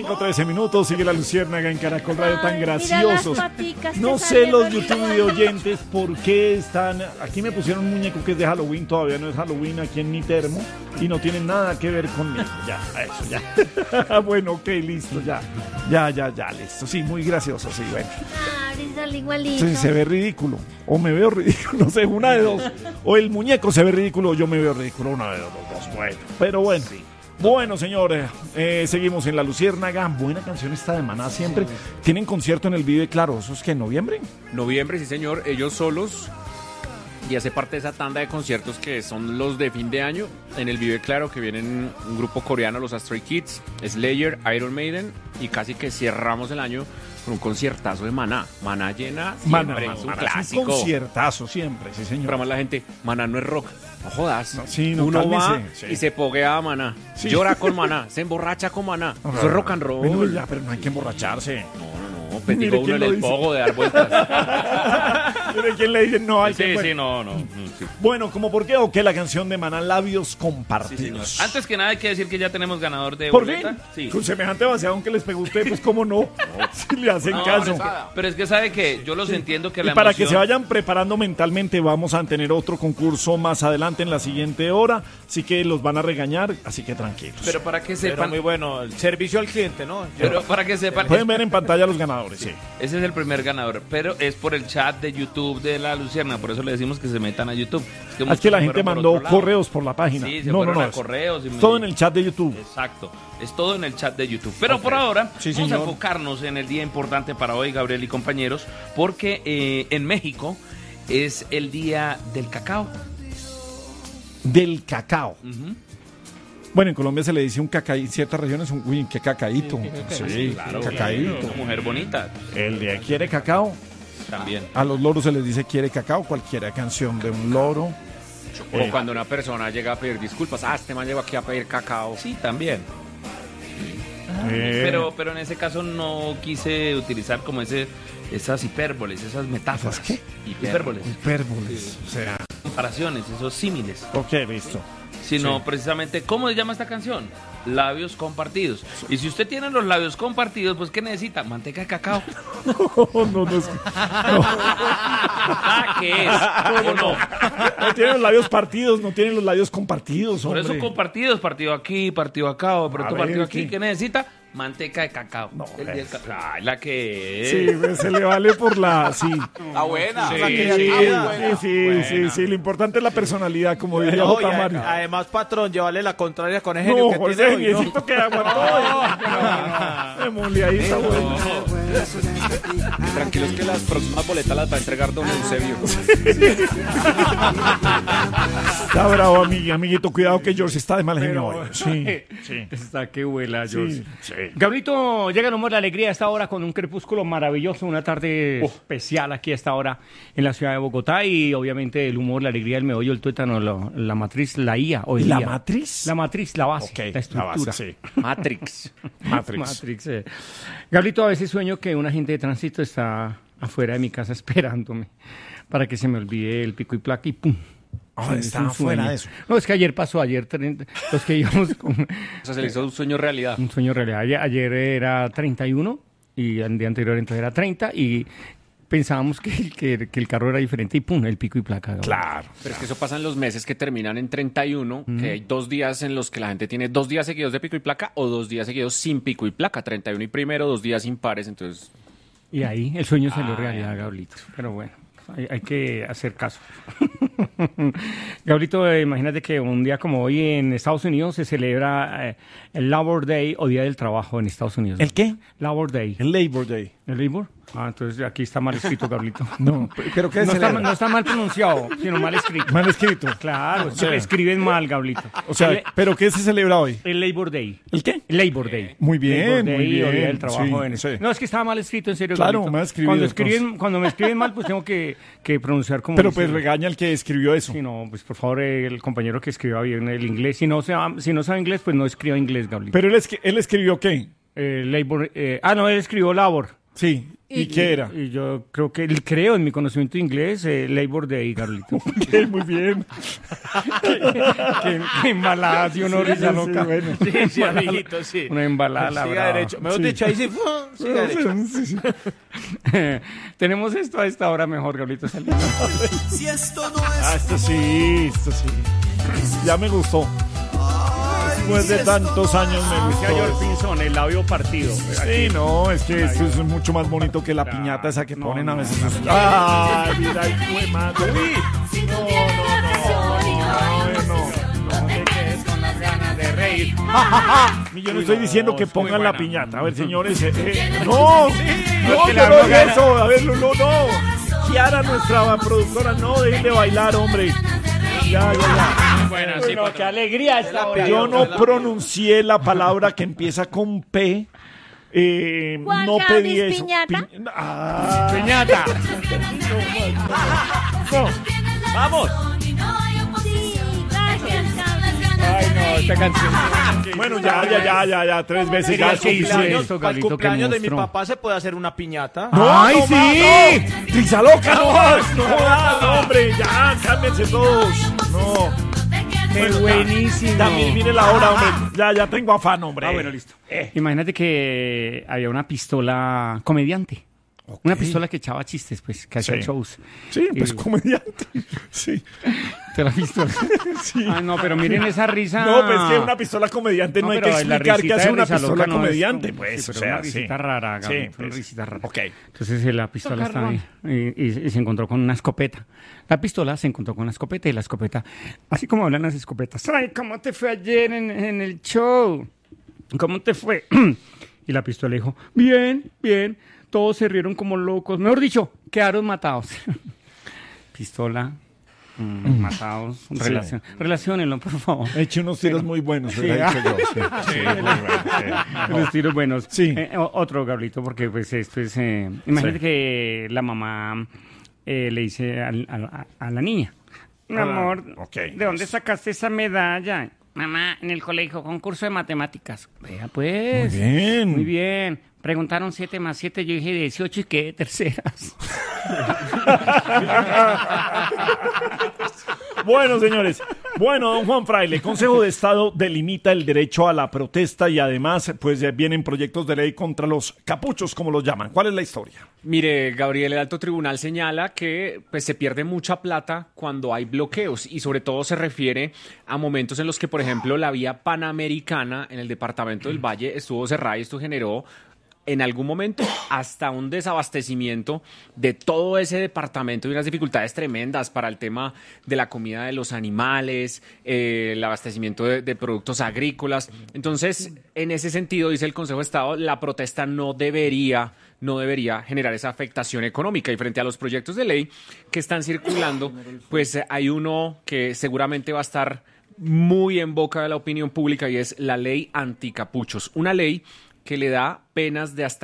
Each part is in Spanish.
5:13, sigue la Luciérnaga en Caracol Radio, tan graciosos. No sé los YouTube de oyentes por qué están... Aquí me pusieron un muñeco que es de Halloween, todavía no es Halloween aquí en mi termo y no tiene nada que ver conmigo. Ya, eso, ya. Bueno, ok, listo, ya, listo. Sí, muy gracioso, sí, bueno. Igualito. Sí, se ve ridículo, o me veo ridículo, no sé, una de dos. O el muñeco se ve ridículo o yo me veo ridículo, una de los dos. Bueno, pero bueno. Sí. Bueno, señores, seguimos en La Luciérnaga. Buena canción esta de Maná siempre. ¿Tienen concierto en el Vive Claro? ¿Eso es que en noviembre? Noviembre, sí, señor. Ellos solos. Y hace parte de esa tanda de conciertos que son los de fin de año. En el Vive Claro, que vienen un grupo coreano, los Stray Kids, Slayer, Iron Maiden. Y casi que cerramos el año con un conciertazo de Maná. Maná llena siempre, es un clásico. Es un conciertazo siempre, sí, señor. Pero más la gente, Maná no es rock. No jodas. No, sí, no, uno va sí. y se poguea a Maná. Sí. Llora con Maná, se emborracha con Maná. No, eso es rock and roll. Bueno, ya, pero no hay que emborracharse. No. Pues digo uno en el pogo de dar vueltas. Mire quién le dice no hay que... Sí, no. Sí. Bueno, ¿como por qué o qué la canción de Maná, Labios Compartidos? Sí, antes que nada hay que decir que ya tenemos ganador de ¿Por boleta. fin? Sí. Con semejante vaciado que les pegó usted, pues cómo no. Si le hacen caso. Pero es que sabe que yo los entiendo que y la para emoción... que se vayan preparando mentalmente, vamos a tener otro concurso más adelante en la siguiente hora, así que los van a regañar, así que tranquilos. Pero para que sepan... Pero muy bueno, el servicio al cliente, ¿no? Pero para que sepan... Pueden ver en pantalla los ganadores, sí. Ese es el primer ganador, pero es por el chat de YouTube de La Lucierna, por eso le decimos que se metan a YouTube. Es que la gente mandó correos por la página. Sí, se fueron a correos. Todo en el chat de YouTube. Exacto, es todo en el chat de YouTube. Pero por ahora, vamos a enfocarnos en el día importante para hoy, Gabriel y compañeros, porque en México es el día del cacao. Del cacao. Bueno, en Colombia se le dice un cacaí, en ciertas regiones, uy, qué cacaíto. Sí, claro, cacaíto. Una mujer bonita. El de quiere cacao. También. A los loros se les dice quiere cacao, cualquier canción de un loro. O cuando una persona llega a pedir disculpas, este man llegó aquí a pedir cacao. Sí, también. Pero en ese caso no quise utilizar como esas hipérboles, esas metáforas. ¿Qué? Hipérboles. Hipérboles, o sea. Comparaciones, esos símiles. Ok, listo. Sino precisamente, ¿cómo se llama esta canción? Labios compartidos. Y si usted tiene los labios compartidos, pues ¿qué necesita? Manteca de cacao. No. ¿Qué es? No. No tienen los labios partidos, no tienen los labios compartidos, hombre. Por eso compartidos, partido aquí, partido acá, o pronto partido aquí. ¿Qué? ¿Qué necesita? Manteca de cacao. No, Ay, la que es. Sí, pues, se le vale por la... Sí. Está buena. Sí. Lo importante es la personalidad, como diría J. Mario. Además, patrón, llévale la contraria con el genio No, que José, tiene hoy, necesito que aguantó. Démosle ahí, está bueno. Tranquilos que las próximas boletas las va a entregar don Eusebio. Está bravo, amiguito. Cuidado que George está de mal genio hoy. Sí. Está que vuela, George. Sí. Gabrielito, llega nomás la alegría a esta hora con un crepúsculo maravilloso, una tarde especial aquí a esta hora en la ciudad de Bogotá y obviamente el humor, la alegría, el meollo, el tuétano, la matriz, la IA. ¿La matriz? La matriz, la base, okay, la estructura. La base, sí. Matrix. Gabrielito, a veces sueño que un agente de tránsito está afuera de mi casa esperándome para que se me olvide el pico y placa y ¡pum! Está afuera de eso. No, es que ayer pasó, los que íbamos con... O sea, se le hizo un sueño realidad. Un sueño realidad. Ayer era 31 y el día anterior entonces era 30 y pensábamos que el carro era diferente y ¡pum! El pico y placa. Claro. Pero es que eso pasa en los meses que terminan en 31, que hay 2 días en los que la gente tiene 2 días seguidos de pico y placa o 2 días seguidos sin pico y placa. 31 y primero, 2 días impares, entonces... Y ahí el sueño salió realidad, Gablito. Pero bueno, hay que hacer caso. Gablito, imagínate que un día como hoy en Estados Unidos se celebra el Labor Day o Día del Trabajo en Estados Unidos. ¿El qué? Labor Day. El Labor Day. ¿El Labor? Ah, entonces aquí está mal escrito, Gablito. No, pero ¿qué es no está mal pronunciado, sino mal escrito. Mal escrito. Claro, escriben mal, Gablito. O sea, ¿pero qué se celebra hoy? El Labor Day. ¿El qué? El Labor Day. Muy bien, Labor Day, muy bien. O Día del Trabajo Sí. No, es que estaba mal escrito, en serio, Claro, Gablito. mal escribido. Cuando me escriben mal, pues tengo que pronunciar como... Pero pues regaña al que escribió eso. Sí, no, pues por favor, el compañero que escriba bien el inglés. Si no sabe inglés, pues no escriba inglés, Gablito. ¿Pero él escribió qué? Labor... él escribió Labor. Sí. ¿Y qué era? Y yo creo en mi conocimiento de inglés, Labor Day, Carlito. Muy bien. Qué embalada, ¿sí o no, risa loca? Bueno. Sí, amiguito, sí. Una embalada, la Siga brava. derecho. Mejor dicho, ahí sí. Siga derecho. Sí. Tenemos esto a esta hora mejor, Carlito Salinas. Si esto no es Esto sí. Ya me gustó. Después de tantos años me Decía George gustó. Pinzón, el labio partido. Sí, no, es que esto es mucho más bonito que la piñata esa que No, ponen a no, veces. no. ¡Ay, mira, el fue madre! No te quedes con las ganas de reír. Y yo no estoy diciendo que es muy pongan la buena. piñata. A ver, señores. No, que que le no damos es ganas. eso. A ver, no. Kiara, nuestra productora, no dejen de bailar, hombre. Ya. Bueno, sí, qué alegría esta hora. Yo no pronuncié la palabra que empieza con P. Juan No Carlos pedí eso. Piñata. Piñata. ¡Vamos! Sí, gracias, Carlos. Ay, no, esta canción. Bueno, ya, 3 veces ya Quería es que hizo suficiente. esto, Para el Carlito, que cumpleaños de mi monstruo. papá se puede hacer una piñata. ¡Ay, no, sí! no. ¡Trisa loca, no más! ¡No jodas, hombre! ¡Ya, cálmense todos! ¡No! ¡Qué buenísimo! Ya, mire la hora, hombre. Ya tengo afán, hombre. Ah, bueno, listo. Imagínate que había una pistola comediante. Una pistola que echaba chistes, pues, que hacía Sí. shows. Sí, pues Y- comediante. Sí. ¿Te la pistola? Sí. Ah, no, pero miren esa risa. No, pues que una pistola comediante no, hay que pero la explicar qué risita hace de una risa pistola loca no es comediante, como- pues. sí, O pero sea, una risita sí. rara, Gaby, Sí, una pues. risita rara. Ok. Entonces la pistola estaba ahí y se encontró con una escopeta. La pistola se encontró con la escopeta y la escopeta, así como hablan las escopetas. Ay, ¿cómo te fue ayer en el show? ¿Cómo te fue? Y la pistola dijo, bien. Todos se rieron como locos. Mejor dicho, quedaron matados. Pistola, matados. Relaciónenlo, por favor. Eche unos tiros muy buenos, Sí. hubiera dicho yo. Sí, muy bueno. Los tiros buenos. Sí. Otro, Gabrielito, porque pues esto es... imagínate que la mamá le dice a la niña, mi amor, ok. ¿de dónde sacaste esa medalla? Mamá, en el colegio, concurso de matemáticas. Vea pues. Muy bien. Muy bien. Preguntaron 7 más 7, yo dije 18 y quedé terceras. Bueno, señores. Bueno, don Juan Fraile, Consejo de Estado delimita el derecho a la protesta y además, pues vienen proyectos de ley contra los capuchos, como los llaman. ¿Cuál es la historia? Mire, Gabriel, el alto tribunal señala que pues, se pierde mucha plata cuando hay bloqueos y sobre todo se refiere a momentos en los que, por ejemplo, la vía panamericana en el departamento del Valle estuvo cerrada y esto generó en algún momento hasta un desabastecimiento de todo ese departamento y unas dificultades tremendas para el tema de la comida de los animales, el abastecimiento de productos agrícolas. Entonces, en ese sentido, dice el Consejo de Estado, la protesta no debería generar esa afectación económica. Y frente a los proyectos de ley que están circulando, pues hay uno que seguramente va a estar muy en boca de la opinión pública y es la ley anticapuchos. Una ley que le da penas de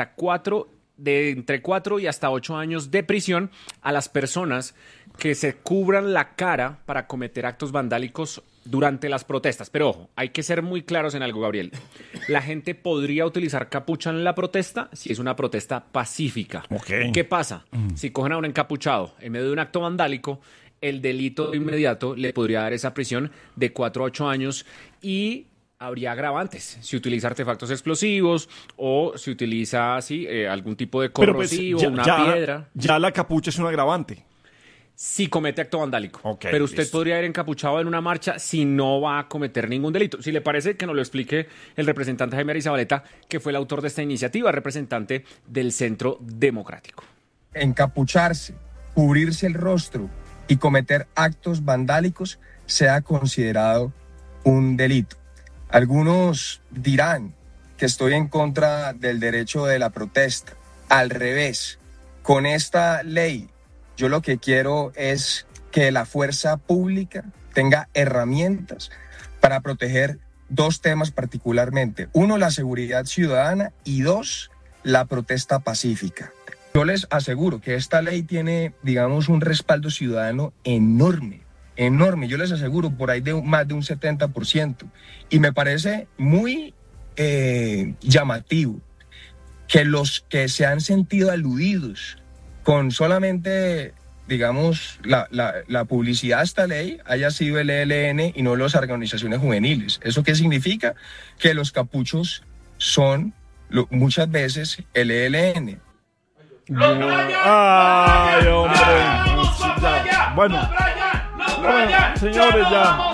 entre 4 y hasta 8 años de prisión a las personas que se cubran la cara para cometer actos vandálicos durante las protestas. Pero ojo, hay que ser muy claros en algo, Gabriel. La gente podría utilizar capucha en la protesta si es una protesta pacífica. Ok. ¿Qué pasa? Si cogen a un encapuchado en medio de un acto vandálico, el delito de inmediato le podría dar esa prisión de 4 a 8 años y habría agravantes si utiliza artefactos explosivos o si utiliza algún tipo de Pero pues, corrosivo, una piedra. Ya la capucha es un agravante. Si comete acto vandálico. Ok, pero usted listo. podría ir encapuchado en una marcha si no va a cometer ningún delito. Si le parece, que nos lo explique el representante Jaime Arizabaleta, que fue el autor de esta iniciativa, representante del Centro Democrático. Encapucharse, cubrirse el rostro y cometer actos vandálicos sea considerado un delito. Algunos dirán que estoy en contra del derecho de la protesta. Al revés, con esta ley, yo lo que quiero es que la fuerza pública tenga herramientas para proteger 2 temas particularmente. 1, la seguridad ciudadana y 2, la protesta pacífica. Yo les aseguro que esta ley tiene, digamos, un respaldo ciudadano enorme. Yo les aseguro por ahí de más de un 70%. Y me parece muy llamativo que los que se han sentido aludidos con solamente, digamos, la publicidad a esta ley haya sido el ELN y no las organizaciones juveniles. ¿Eso qué significa? Que los capuchos son muchas veces el ELN. Ay, hombre. Bueno, señores, ya.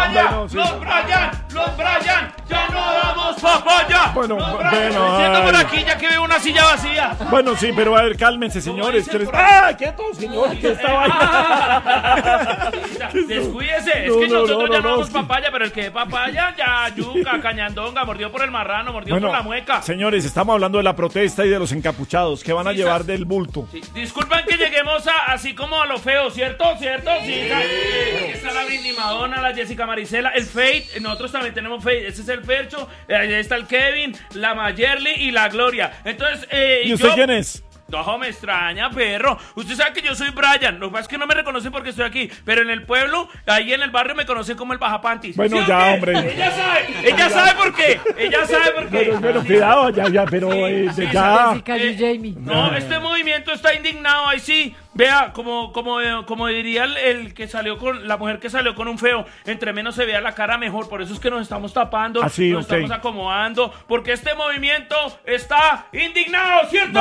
Los Brian, ya no damos papaya. Bueno, Me siento por aquí ya que veo una silla vacía. Bueno, sí, pero a ver, cálmense, señores. ¡Ah, quieto, señor! ¿Qué está vaina? Descuídese, es que nosotros ya no damos papaya, pero el que de papaya, ya yuca, cañandonga, mordió por el marrano, mordió por la mueca. Señores, estamos hablando de la protesta y de los encapuchados. ¿Qué van a llevar del bulto? Sí. Disculpen que lleguemos así como a lo feo, ¿cierto? Sí. Está la Britney Madonna, la Jessica Marisela, el Fate. Nosotros también tenemos Fate. Ese es el Fercho. Ahí está el Kevin, la Mayerly y la Gloria. Entonces, ¿y usted quién es? No, me extraña, perro. Usted sabe que yo soy Brian. Lo que pasa es que no me reconocen porque estoy aquí. Pero en el pueblo, ahí en el barrio, me conocen como el Bajapantis. Bueno, ¿Sí ya, hombre. Ella sabe por qué. Pero cuidado, ya, pero ya. No, este movimiento está indignado. Ahí sí. Vea, como diría el que salió con la mujer que salió con un feo, entre menos se vea la cara mejor, por eso es que nos estamos tapando, Así, nos estamos acomodando, porque este movimiento está indignado, ¿cierto?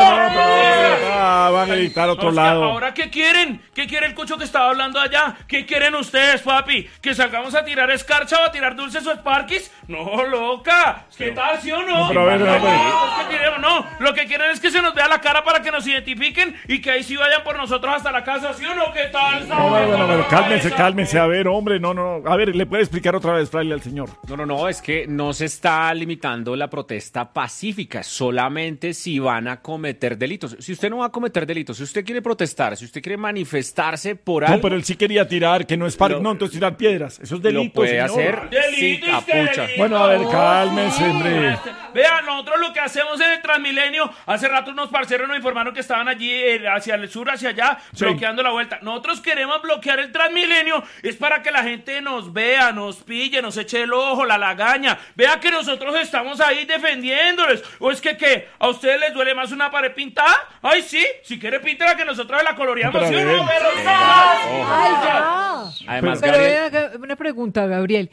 Van a editar otro lado. Ahora, ¿qué quieren? ¿Qué quiere el cucho que estaba hablando allá? ¿Qué quieren ustedes, papi? ¿Que salgamos a tirar escarcha o a tirar dulces o Sparkies? No, loca. ¿Qué tal, sí o no? Pero a ver. No, lo que quieren es que se nos vea la cara para que nos identifiquen y que ahí sí vayan por nosotros hasta la casa, ¿sí o no? ¿Qué tal? Bueno, cálmense. A ver, hombre, no. A ver, ¿le puede explicar otra vez, Fraile, al señor? No, es que no se está limitando la protesta pacífica, solamente si van a cometer delitos. Si usted no va a cometer delitos, si usted quiere protestar, si usted quiere manifestarse por algo... No, pero él sí quería tirar, que no es para... No, entonces tirar piedras, eso es delito, lo puede señor. hacer sin capucha. Bueno, a ver, cálmense, hombre. Vean, nosotros lo que hacemos en el Transmilenio, hace rato unos parceros nos informaron que estaban allí hacia el sur, hacia allá, bloqueando la vuelta. Nosotros queremos bloquear el Transmilenio, es para que la gente nos vea, nos pille, nos eche el ojo, la lagaña, vea que nosotros estamos ahí defendiéndoles. ¿O es que qué? ¿A ustedes les duele más una pared pintada? Ay, sí, si quiere píntela que nosotros la coloreamos, ¿sí o no? ¡Ay, ya! Además, Pero Gabriel, una pregunta, Gabriel.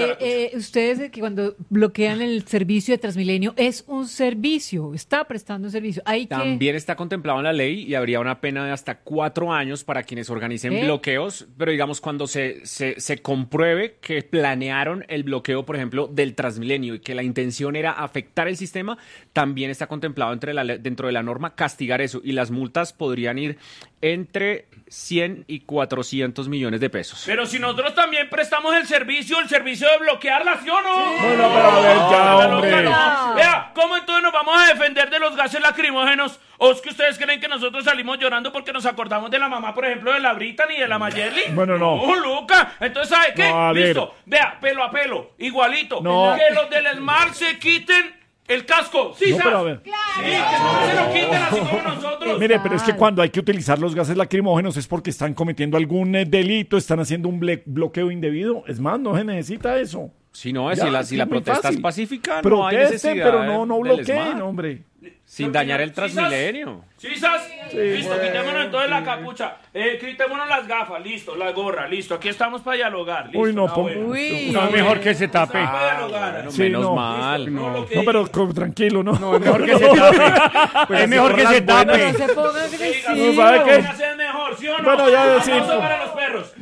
Ustedes que cuando bloquean el servicio de Transmilenio, es un servicio, está prestando un servicio. también está contemplado en la ley y habría una pena de hasta 4 años para quienes organicen bloqueos, pero digamos cuando se compruebe que planearon el bloqueo, por ejemplo, del Transmilenio y que la intención era afectar el sistema, también está contemplado dentro de la norma castigar eso y las multas podrían ir entre 100 y 400 millones de pesos. Pero si nosotros también prestamos el servicio de bloquearla, ¿sí o no? Sí. Bueno, pero a ver, ya, hombre. Vea, ¿cómo entonces nos vamos a defender de los gases lacrimógenos? ¿O es que ustedes creen que nosotros salimos llorando porque nos acordamos de la mamá, por ejemplo, de la Brittany y de la Mayerly? Bueno, no. ¡Oh, loca! Entonces, ¿sabe qué? No, Listo. Vea, pelo a pelo, igualito. No. Que los del Smart se quiten el casco. ¿Sí, no, pero a ver. Sí, que no se lo quiten así como nosotros. Mire, pero es que cuando hay que utilizar los gases lacrimógenos es porque están cometiendo algún delito, están haciendo un bloqueo indebido. Es más, no se necesita eso. Si no, si la protesta es pacífica, protesten, no hay necesidad. Pero no bloqueen, hombre. Sin dañar el Transmilenio. ¿Cisas? Sí, Listo, bueno. quitémonos entonces la capucha. Quitémonos las gafas, listo, la gorra, listo. Aquí estamos para dialogar. Listo, Uy, no, No, es mejor que se tape. Para dialogar. Bueno, Sí, menos no. mal. No, pero tranquilo, ¿no? No, es mejor que se tape. Pues Es mejor que se No tape. se ponga No, agresivo. ¿sabe qué? Es mejor, ¿sí o no? Bueno, ya decimos. Aplauso para los perros.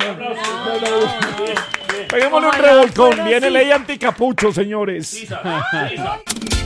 Peguémosle un Ojalá revolcón. fuera Viene así. ley anticapucho, señores. Cisas.